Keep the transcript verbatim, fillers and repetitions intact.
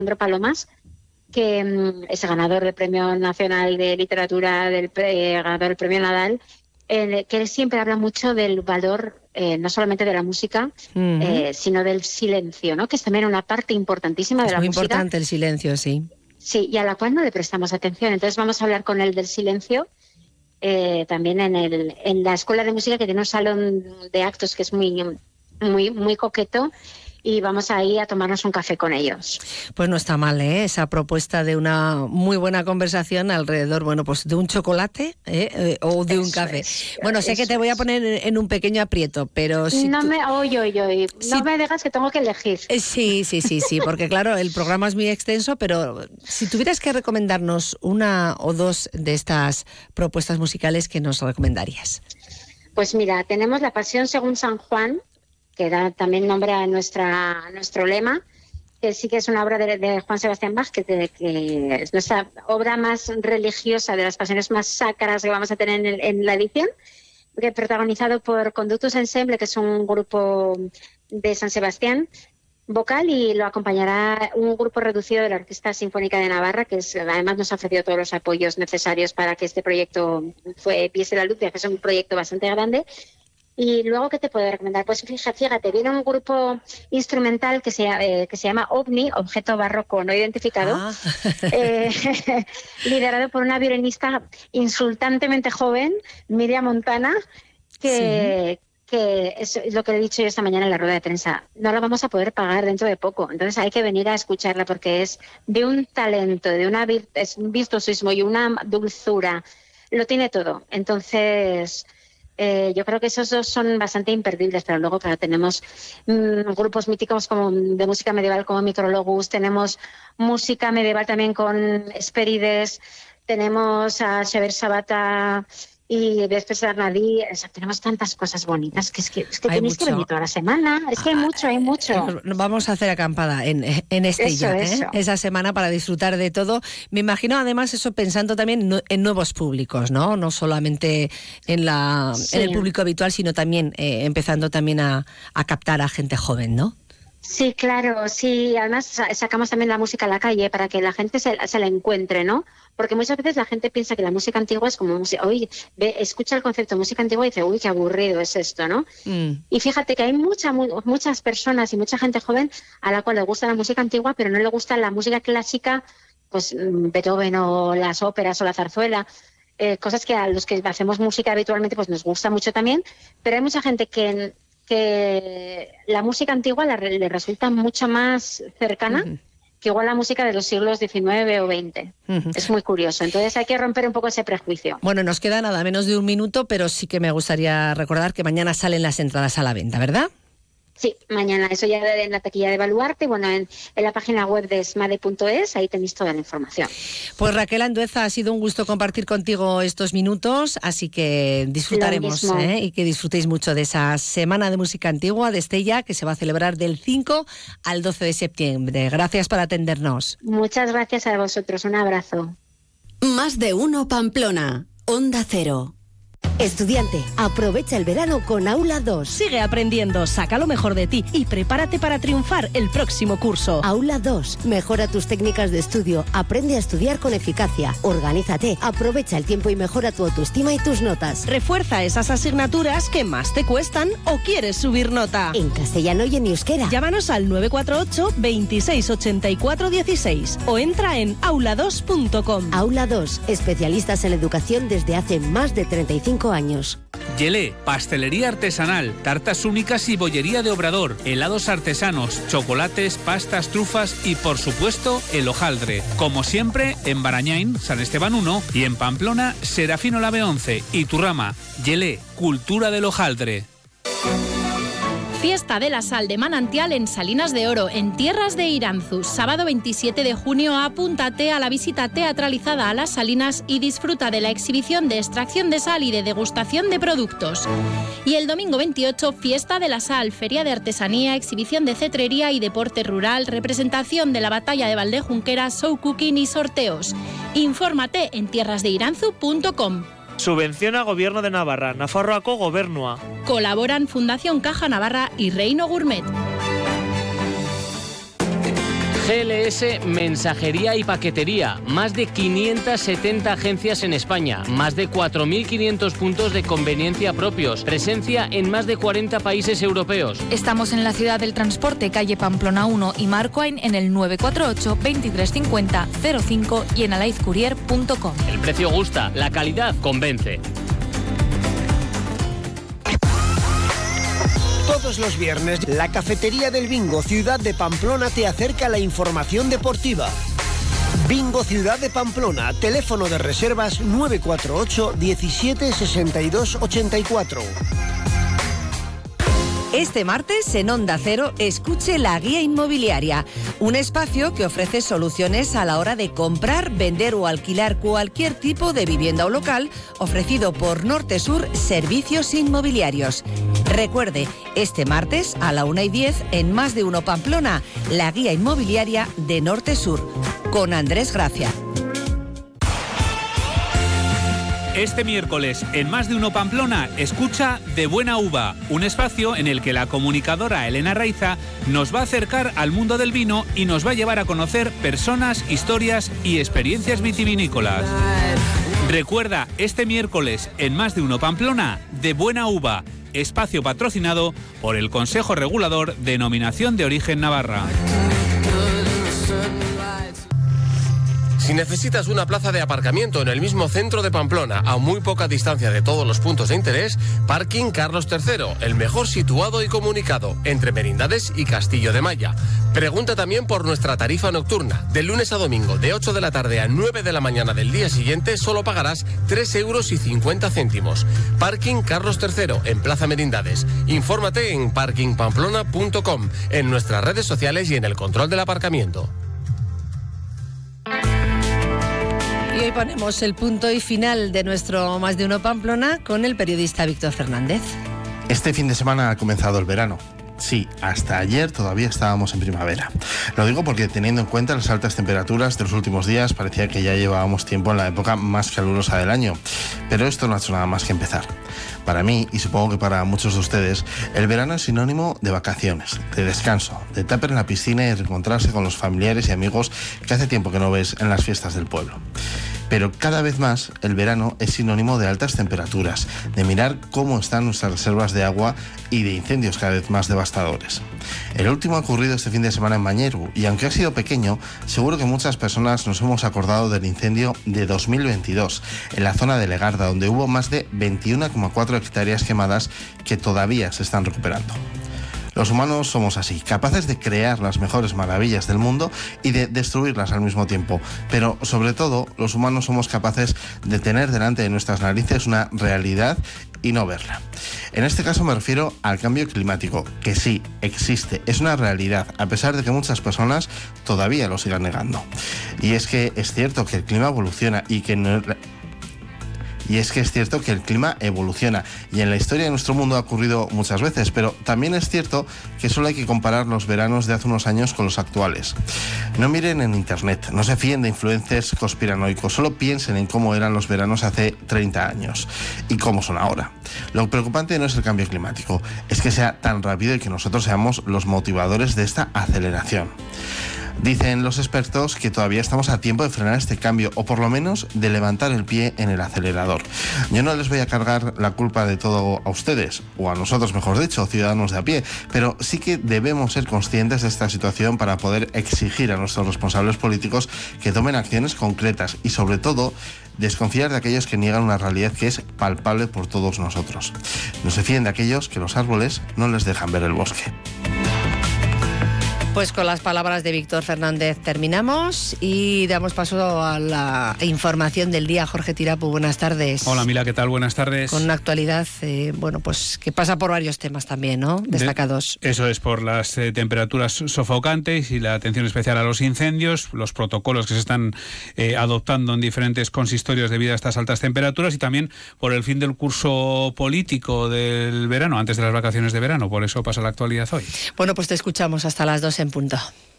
Alejandro Palomas, que um, es ganador del Premio Nacional de Literatura, del eh, ganador del Premio Nadal, eh, que él siempre habla mucho del valor, eh, no solamente de la música, uh-huh. eh, sino del silencio, ¿no? Que es también una parte importantísima de es la música. Es muy importante el silencio, sí. Sí, y a la cual no le prestamos atención. Entonces vamos a hablar con él del silencio, eh, también en, el, en la Escuela de Música, que tiene un salón de actos que es muy, muy, muy coqueto, y vamos a ir a tomarnos un café con ellos. Pues no está mal, ¿eh? Esa propuesta de una muy buena conversación alrededor, bueno, pues de un chocolate ¿eh? Eh, o de eso un café. Es, bueno, sé que te voy a poner en un pequeño aprieto, pero si no tú... me, oye, oye, oye, si... no me digas que tengo que elegir. Eh, sí, sí, sí, sí, porque claro, el programa es muy extenso, pero si tuvieras que recomendarnos una o dos de estas propuestas musicales, ¿qué nos recomendarías? Pues mira, tenemos La Pasión según San Juan, que da también nombre a, nuestra, a nuestro lema, que sí que es una obra de, de Juan Sebastián Bach, que, te, que es nuestra obra más religiosa, de las pasiones más sacras que vamos a tener en, en la edición, que protagonizado por Conductus Ensemble, que es un grupo de San Sebastián, vocal, y lo acompañará un grupo reducido de la Orquesta Sinfónica de Navarra, que es, además nos ha ofrecido todos los apoyos necesarios para que este proyecto fue, viese la luz, ya que es un proyecto bastante grande. Y luego, ¿qué te puedo recomendar? Pues fíjate, fíjate viene un grupo instrumental que se, eh, que se llama OVNI, Objeto Barroco No Identificado, ah. eh, liderado por una violinista insultantemente joven, Miriam Montana, que, sí. que es lo que he dicho yo esta mañana en la rueda de prensa. No la vamos a poder pagar dentro de poco, entonces hay que venir a escucharla porque es de un talento, de una es un virtuosismo y una dulzura, lo tiene todo. Entonces... Eh, yo creo que esos dos son bastante imperdibles, pero luego claro, tenemos mmm, grupos míticos como de música medieval como Micrologus, tenemos música medieval también con Hespérides, tenemos a Xavier Sabata y Vespes Bernadí, o sea, tenemos tantas cosas bonitas que es que, es que tenéis mucho. que venir toda la semana, es que hay mucho, hay mucho. Vamos a hacer acampada en, en Estella, eso, ¿eh? eso. esa semana para disfrutar de todo. Me imagino además eso pensando también en nuevos públicos, ¿no? No solamente en, la, sí. en el público habitual, sino también eh, empezando también a, a captar a gente joven, ¿no? Sí, claro, sí. Además sacamos también la música a la calle para que la gente se, se la encuentre, ¿no? Porque muchas veces la gente piensa que la música antigua es como música, oye, ve, escucha el concepto de música antigua y dice, uy, qué aburrido es esto, ¿no? Mm. Y fíjate que hay mucha, muchas personas y mucha gente joven a la cual le gusta la música antigua, pero no le gusta la música clásica, pues Beethoven o las óperas o la zarzuela. Eh, cosas que a los que hacemos música habitualmente pues nos gusta mucho también, pero hay mucha gente que... que la música antigua la, le resulta mucho más cercana uh-huh. que igual la música de los siglos diecinueve o veinte. Uh-huh. Es muy curioso. Entonces hay que romper un poco ese prejuicio. Bueno, nos queda nada menos de un minuto, pero sí que me gustaría recordar que mañana salen las entradas a la venta, ¿verdad? Sí, mañana, eso ya en la taquilla de Baluarte, bueno, en, en la página web de smade punto es, ahí tenéis toda la información. Pues Raquel Andueza, ha sido un gusto compartir contigo estos minutos, así que disfrutaremos ¿eh? y que disfrutéis mucho de esa Semana de Música Antigua de Estella, que se va a celebrar del cinco al doce de septiembre. Gracias por atendernos. Muchas gracias a vosotros, un abrazo. Más de uno Pamplona, Onda Cero. Estudiante, aprovecha el verano con Aula dos. Sigue aprendiendo, saca lo mejor de ti y prepárate para triunfar el próximo curso. Aula dos, mejora tus técnicas de estudio, aprende a estudiar con eficacia, organízate, aprovecha el tiempo y mejora tu autoestima y tus notas. Refuerza esas asignaturas que más te cuestan o quieres subir nota. En castellano y en euskera. Llámanos al nueve cuatro ocho, veintiséis ochenta y cuatro dieciséis o entra en aula dos punto com. Aula dos, especialistas en la educación desde hace más de treinta y cinco años. Yelé, pastelería artesanal, tartas únicas y bollería de Obrador, helados artesanos, chocolates, pastas, trufas y, por supuesto, el hojaldre. Como siempre, en Barañain, San Esteban uno y en Pamplona, Serafín Olave once y Turrama. Yelé, cultura del hojaldre. Fiesta de la Sal de Manantial en Salinas de Oro, en Tierras de Iranzu. Sábado veintisiete de junio, apúntate a la visita teatralizada a las Salinas y disfruta de la exhibición de extracción de sal y de degustación de productos. Y el domingo veintiocho, Fiesta de la Sal, feria de artesanía, exhibición de cetrería y deporte rural, representación de la batalla de Valdejunquera, show cooking y sorteos. Infórmate en tierras de iranzu punto com. Subvenciona Gobierno de Navarra, Nafarroako Gobernua. Colaboran Fundación Caja Navarra y Reino Gourmet. G L S Mensajería y Paquetería. Más de quinientas setenta agencias en España. Más de cuatro mil quinientos puntos de conveniencia propios. Presencia en más de cuarenta países europeos. Estamos en la ciudad del transporte, calle Pamplona uno y Marcoain en el nueve cuatro ocho, veintitrés cincuenta, cero cinco y en alaizcourier punto com. El precio gusta, la calidad convence. Todos los viernes, la Cafetería del Bingo Ciudad de Pamplona te acerca la información deportiva. Bingo Ciudad de Pamplona, teléfono de reservas nueve cuatro ocho, diecisiete, sesenta y dos, ochenta y cuatro. Este martes en Onda Cero, escuche La Guía Inmobiliaria, un espacio que ofrece soluciones a la hora de comprar, vender o alquilar cualquier tipo de vivienda o local, ofrecido por Norte Sur Servicios Inmobiliarios. Recuerde, este martes a la una y diez en Más de Uno Pamplona, La Guía Inmobiliaria de Norte Sur, con Andrés Gracia. Este miércoles, en Más de Uno Pamplona, escucha De Buena Uva, un espacio en el que la comunicadora Elena Raiza nos va a acercar al mundo del vino y nos va a llevar a conocer personas, historias y experiencias vitivinícolas. Recuerda, este miércoles, en Más de Uno Pamplona, De Buena Uva, espacio patrocinado por el Consejo Regulador de Denominación de Origen Navarra. Si necesitas una plaza de aparcamiento en el mismo centro de Pamplona, a muy poca distancia de todos los puntos de interés, Parking Carlos tercero, el mejor situado y comunicado, entre Merindades y Castillo de Maya. Pregunta también por nuestra tarifa nocturna. De lunes a domingo, de ocho de la tarde a nueve de la mañana del día siguiente, solo pagarás tres euros y cincuenta céntimos. Parking Carlos tercero, en Plaza Merindades. Infórmate en parking pamplona punto com, en nuestras redes sociales y en el control del aparcamiento. Y hoy ponemos el punto y final de nuestro Más de Uno Pamplona con el periodista Víctor Fernández. Este fin de semana ha comenzado el verano. Sí, hasta ayer todavía estábamos en primavera. Lo digo porque, teniendo en cuenta las altas temperaturas de los últimos días, parecía que ya llevábamos tiempo en la época más calurosa del año. Pero esto no ha hecho nada más que empezar. Para mí, y supongo que para muchos de ustedes, el verano es sinónimo de vacaciones, de descanso, de tupper en la piscina y reencontrarse con los familiares y amigos que hace tiempo que no ves en las fiestas del pueblo. Pero cada vez más el verano es sinónimo de altas temperaturas, de mirar cómo están nuestras reservas de agua y de incendios cada vez más devastadores. El último ha ocurrido este fin de semana en Mañeru y, aunque ha sido pequeño, seguro que muchas personas nos hemos acordado del incendio de dos mil veintidós en la zona de Legarda, donde hubo más de veintiuno coma cuatro hectáreas quemadas que todavía se están recuperando. Los humanos somos así, capaces de crear las mejores maravillas del mundo y de destruirlas al mismo tiempo. Pero, sobre todo, los humanos somos capaces de tener delante de nuestras narices una realidad y no verla. En este caso me refiero al cambio climático, que sí, existe, es una realidad, a pesar de que muchas personas todavía lo sigan negando. Y es que es cierto que el clima evoluciona y que no... Y es que es cierto que el clima evoluciona y en la historia de nuestro mundo ha ocurrido muchas veces, pero también es cierto que solo hay que comparar los veranos de hace unos años con los actuales. No miren en internet, no se fíen de influencers conspiranoicos, solo piensen en cómo eran los veranos hace treinta años y cómo son ahora. Lo preocupante no es el cambio climático, es que sea tan rápido y que nosotros seamos los motivadores de esta aceleración. Dicen los expertos que todavía estamos a tiempo de frenar este cambio, o por lo menos de levantar el pie en el acelerador. Yo no les voy a cargar la culpa de todo a ustedes, o a nosotros mejor dicho, ciudadanos de a pie, pero sí que debemos ser conscientes de esta situación para poder exigir a nuestros responsables políticos que tomen acciones concretas y, sobre todo, desconfiar de aquellos que niegan una realidad que es palpable por todos nosotros. No se fíen de aquellos que los árboles no les dejan ver el bosque. Pues con las palabras de Víctor Fernández terminamos y damos paso a la información del día. Jorge Tirapu, buenas tardes. Hola Mila, ¿qué tal? Buenas tardes. Con una actualidad, eh, bueno, pues que pasa por varios temas también, ¿no? Destacados. De, eso es, por las eh, temperaturas sofocantes y la atención especial a los incendios, los protocolos que se están eh, adoptando en diferentes consistorios debido a estas altas temperaturas y también por el fin del curso político del verano, antes de las vacaciones de verano. Por eso pasa la actualidad hoy. Bueno, pues te escuchamos hasta las dos en punto.